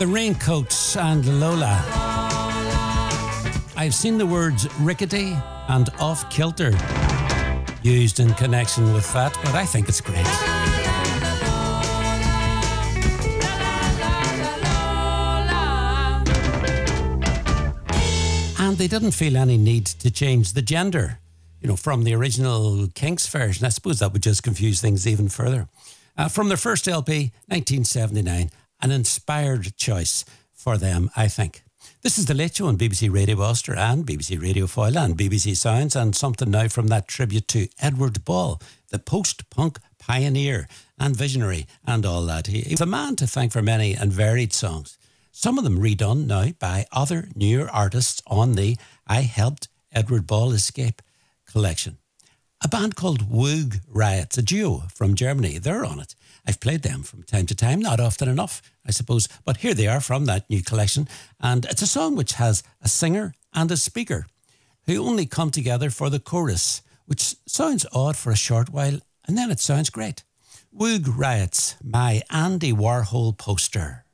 The Raincoats and Lola. I've seen the words rickety and off-kilter used in connection with that, but I think it's great. And they didn't feel any need to change the gender, from the original Kinks version. I suppose that would just confuse things even further. From their first LP, 1979, an inspired choice for them, I think. This is The Late Show on BBC Radio Ulster and BBC Radio Foyle and BBC Sounds, and something now from that tribute to Edward Ball, the post-punk pioneer and visionary and all that. He was a man to thank for many and varied songs. Some of them redone now by other newer artists on the I Helped Edward Ball Escape collection. A band called Woog Riots, a duo from Germany, they're on it. I've played them from time to time, not often enough, I suppose, but here they are from that new collection, and it's a song which has a singer and a speaker who only come together for the chorus, which sounds odd for a short while, and then it sounds great. Woog Riots, my Andy Warhol poster.